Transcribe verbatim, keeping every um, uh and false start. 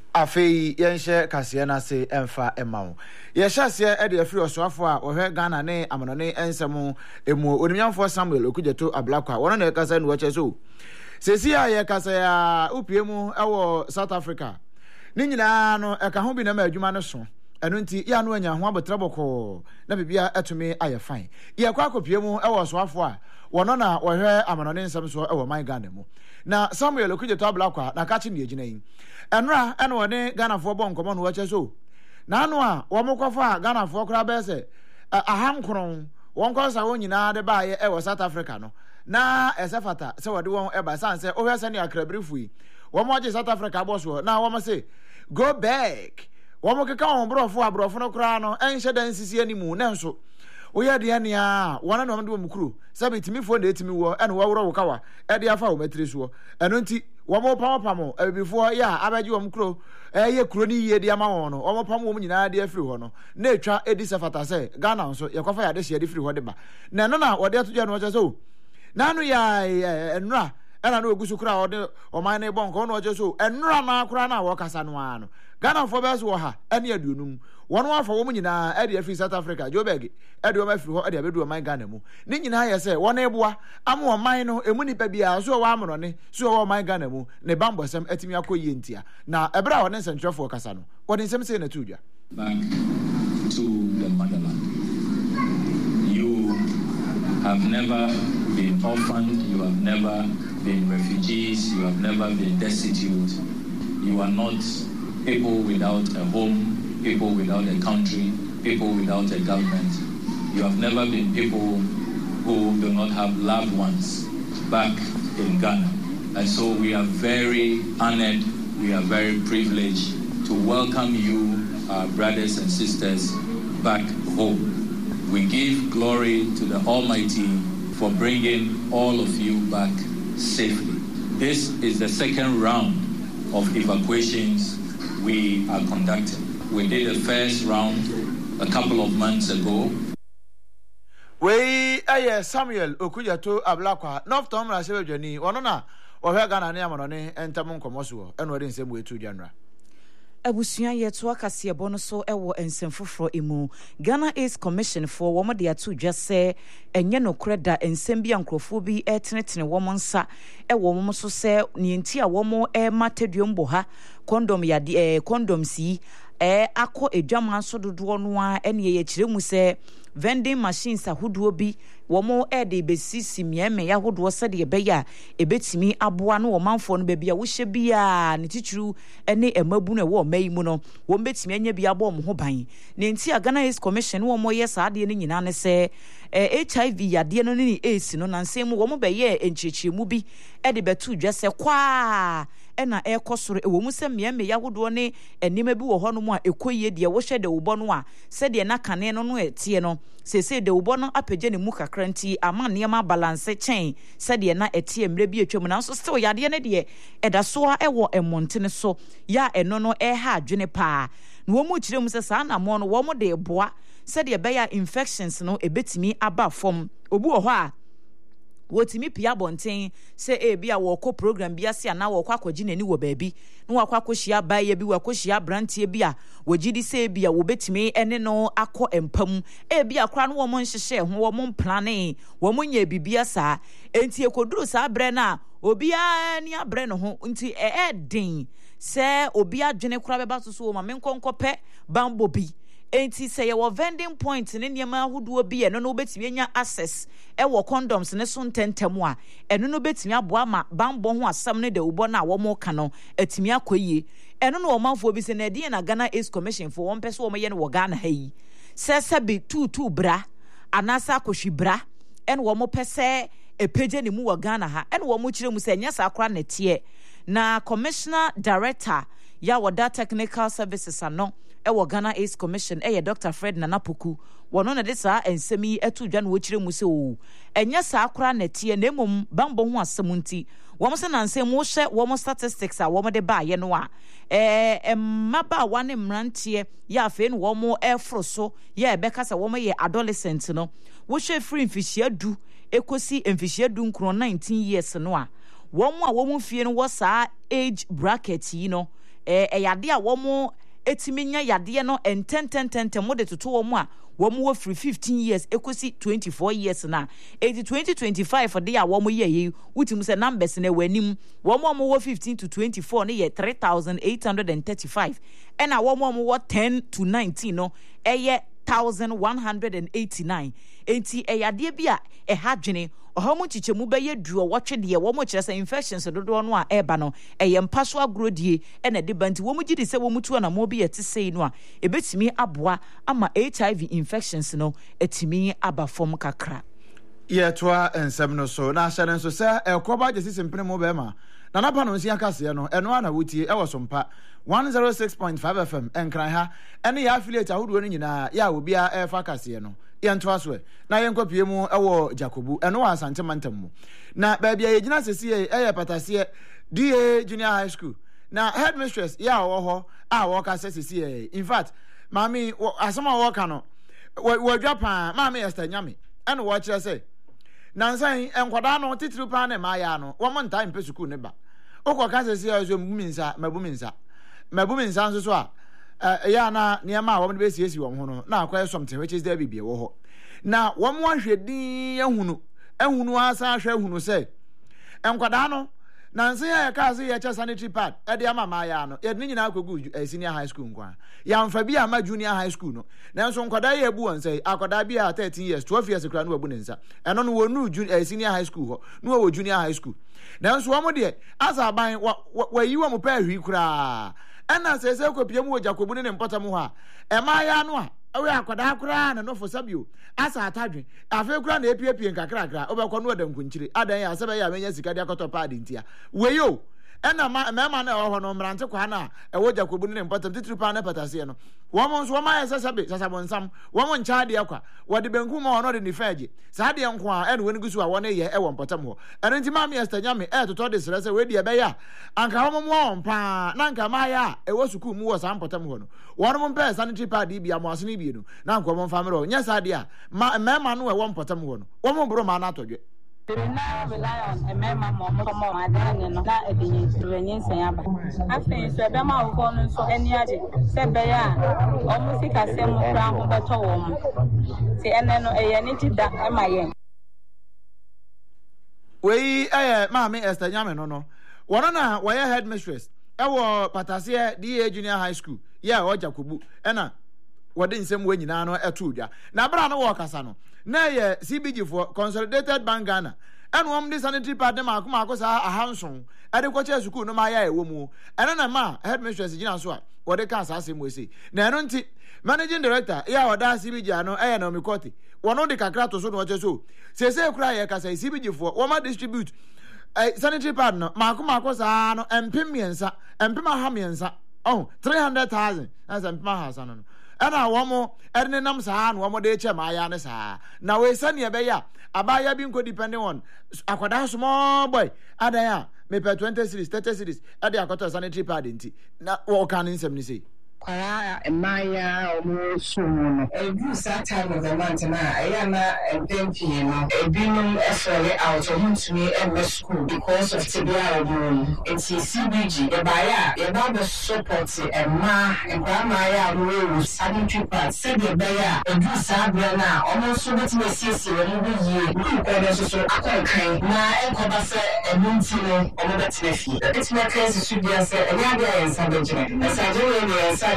Afi yenshe kasiye na se emfa emawo. Yeshasiye edi afri oswafo a ohwe Ghana ne amanone ensemu emu onimyamfo Samuel Okujeto Ablakwa. Wono na kasa nu wache so. Sesi a ye kasa ya upiemu ewo South Africa. Ni nyina no eka ho bi na ma adwuma no so. Eno nti ya no anya ho abotraboko na bibia etumi aye fine. Ye kwa kopiemu ewo oswafo a wono na ohwe amanone ensem so ewo man Ghana mu. Na Samuel Okujeto Ablakwa na kachi ne agina yi. Enra ene wone Ghana fo bon komo no wache so na anu a wo mokofo Ghana fo kra be se aham kron won ko sa wonyina de ba ye e wo South Africa no na esefata se wode won e ba san se o hwese ne akrabrifu yi wo mo je South Africa boss wo na wo mo se go back wo mo keka won brofo abrofo no kra no enhye dan sisi animu na nso oya de ane a wona no mde wo mukuru sabe timi fo na etimi wo ene wo woro wo kawa e de afa wo matiri so eno nti wo mo pam pam e before ya abaji wo mukuru e ye kuro ni ye de ama wo no wo mo pam wo nyina de afiri ho no na etwa edi sefata se Ghana nso ye kwafa ya de hye de firi ho de ba na no na wo de atoja no wo so na no ya enra ena no ogusu kura wo de o man ne bon ko no wo so enra na kura na wo kasa no ano Ghana fo be so wo ha ene aduonum wono afa wo nyina e de afiri South Africa Joburg e de o ma firi ho e de abedu o man Ghana mu ni nyina ye se wono eboa am o man no emu ni pa bia so wo amro ne so wo man Ghana mu ne bambosem atimi akoye ntia na ebra wo ne nsentwefo kasa no woni nsem se na tudwa back to the motherland. You have never been orphaned, you have never been refugees, you have never been destitute. You are not people without a home, people without a country, people without a government. You have never been people who do not have loved ones back in Ghana. And so we are very honored, we are very privileged to welcome you, our brothers and sisters, back home. We give glory to the Almighty for bringing all of you back safely. This is the second round of evacuations we are conducting. We did the first round a couple of months ago. We aye Samuel Okujeto Ablakwa North Tom la sebejani wono na ohwe Ghana ne amanone entamu nkomoso eno de nsem wetu January Abusuan yeto akase ebo no so ewo ensemfoforo emu Ghana Ace Commission for wo de atu dwa se enye no kreda ensem bia nkrofo bi etenetene wo mo nsa ewo mo so se ne nti a wo mo e mateduom bo ha condom ya eh condom si eh akọ edwaman so dodo no a ene ye kire mu se vending machines ahodoɔ bi wɔn ɛde besisi miɛmɛ ahodoɔ sɛdeɛ bɛyɛ ebetimi aboa no wɔn manfo no baabi a wohyɛ bia ne titiri ɛne ɛmabu no ɛwɔ ɔma yi mu no wɔn betimi anya bi abɔ wɔn ho ban ne nti a Ghana Ace Commission wɔn yɛ saa adeɛ no nyinaa ne sɛ H I V yadeɛ no ne AIDS no nansɛn mu wɔn bɛyɛ nkyerɛkyerɛmu bi ɛde bɛto dwa sɛ kwaa ɛna ɛkɔ soro ɛwɔ mu sɛ miɛmɛ ahodoɔ ne ɛnima bi wɔ hɔ no mu a ɛkɔ yie deɛ wɔhyɛ de wobɔ no a sɛdeɛ na kane no no ɛtie no sese de wobɔ no apagye ne mu kakra nti ama nneɛma balance kyɛn sɛdeɛ na ɛtie mmerɛ bi atwam nanso still yadeɛ ne deɛ ɛda so a ɛwɔ ɛmontene so ya ɛno no ɛha adwene paa na wɔn mu kyerɛ mu sɛ saa namɔ no wɔn de boa sɛdeɛ bɛyɛ infections no ebetimi aba fam obi wɔ hɔ a wotimi pia bonten se e bia wo kɔ program bia se ana wo kɔ akɔgye nani wo baabi no wakɔ akɔhyia baayɛ bi wakɔhyia brantie bia wogidi se bia wo betimi ene no akɔ empam e bia kora no wo mo nhyehyɛ ho wo mo plane wo mo nya bibia saa enti ekoduru saa bre na obia ni abre no ho nti e edin se obia dwene kora beba so so wo ma menkonkɔpɛ bambo bi enti say your vending point ne niema ahodo bi eno no betimi anya access e wo condoms ne so ntentemu a eno no betimi aboa ma bambo ho asam ne de ubo na wo mo ka no atimi akoyie eno no wo manfo bi se na die na Ghana Ace Commission for one person wo ye no wo Ghana ha yi se se be two two bra anasa akohwi bra eno wo mo pese epeje ne mu wo Ghana ha eno wo mo kire mu se nya sa akra na tie na Commissioner Director ya wada Technical Services ano ewo Ghana Ace Commission eye Doctor Fred Nanapoku wono na de saa ensemi etu dwa na wo kire mu se o enya saa akra na tie na emom bambo ho asemunti wo mo se na nsem wo hye wo mo statistics a wo mo de ba ye no a eh emaba wa ne mrantie ya afi no wo mo efro so ya ebeka se wo mo ye adolescent no wo hye free mfihia du ekosi mfihia du nkron nineteen years no a wo mo a wo mo fie no wo saa age bracket yi no eh yade a wo mo etimi nya yade no entententente mo de toto wo mo a wo mo free fifteen years ekosi twenty-four years na eighty twenty twenty-five for the a wo mo ye yi wutim se numbers na wanim wo mo mo fifteen to twenty-four ne ye three thousand eight hundred thirty-five and a wo mo mo ten to nineteen no eye one thousand one hundred eighty-nine enti eyade bia e hadwene ohamu chichemu beye duo wotwe de wo mo kire se infections dodo no a eba no eye mpaso agrodie e na de banti wo mo gidi se wo mutu na mo bi ete sei no a ebetimi aboa ama H I V infections no etimi aba fom kakra ye toa ensem no so na hye nso se ekoba je sisimpene mo be ma na napa no nsia kase no eno ana wotie e wosompa one oh six point five F M enkran ha ene ya affiliate ahodo no nyina ya obia e fa kase no ye ntoa so na ye nkopie mu e wo Jacobu eno wa asante mantam mu na ba bia ye gina sesi e ye patase D A Junior High School na headmistress ya wo ho a wo ka sesi e in fact mami asoma wo ka no wo dwapa mami Esther Nyame ene wo kire se nansan enkwada no titiri pa na ma ya no wo mo nta mpe suku ne ba okwa ka sesi e so muminsa mabuminsa mabuminsa nso so a ya na niema a wo be siesi wo ho no na akwa something which is there bibie wo ho na wo mo ahwedi ehunu ehunu asa ahwe ehunu se enkwada no nansan ya ka se ya cha sanitary pad e de ama ma ya no ye de nyina akogu senior high school nkwa ya mfa bi ama junior high school no nanso nkwada ya ebu won se akwada bi a thirteen years twelve years kra no wabu nensa eno no wonu junior senior high school ho no wo junior high school nanso wo mo de asa ban wa yiwa mo pa ahwi kra ena se se kopie mu Jacobu ne mpota mu ha e ma ya no a awe akwada kra na no fo sabio asa atadwe afi kra na epiepie nkakra kra obekọ no odam kunchiri adan ya sebe ya menya sika dia koto pad ntia weyo ena ma mema na ho no mrante kwa na e wo Jacobu ne mpota titiri pa na patase no wo mo nso wo ma yesa sebe sasabo nsam wo mo ncha de akwa wo de benku ma ono de ni faje sa de nko a ene woni gusu a wo ne ye e wo mpotam ho ene nti ma mi Esther Nyame e toto de sere se we de be ya anka wo mo mo mpa na anka ma ya e wo suku mu wo sa mpotam ho no wo no mo mpa sanitary pad bia mo asene bie no na anka mo mfa mero nya sa de a ma mema no e wo mpotam ho no wo mo bro ma na atodwe na rely on a member more more madani no na edin tuwenye nsanyaba afen so ebe ma wo no so eni age se be ya o mu sika se mu kra ho beto wo mu ti ene no eye ni tida e ma yen we eh maami Esther Nyame no no wono na wo headmistress e wo patase D A Junior High School ya o Jacobu e na wode nsem we nyina no eto dwa na bra no wo kasa no na ye C B G for Consolidated Bank Ghana eno om de sanitary pad ma akoma akosa ahanson e de kwache school no ma ya ewo mu eno na ma headmistress gina so a wode ka asase mu ese na eno nti managing director ya oda C B G ano e na omikoti wono de kakra to so no wache so se se kura ye kasa C B G for wo ma distribute eh sanitary pad no ma akoma akosa no empem miensa empem aha miensa oh three hundred thousand as empem aha sa no ana womo erne nam saa no womo de che ma ya ne saa na we sane e be ya abaya bi nko depending on akwada small boy adan ya me pe twenty series thirty series e de akoto sanitary pad nti na wo kan nsem ni sei kwara emaya omusumu no every time of the month na ayana empempi no ebinum efere out of me em school because of tibia omu it's C B G e baya e ba be support emma emma ya no sanitary pad se de baya every sabre na omusu betime siesie no be ye no ko de so akonkan na enkoba se emunti no omo betime fie betime case su bia se enyade en sabejine e sajere ni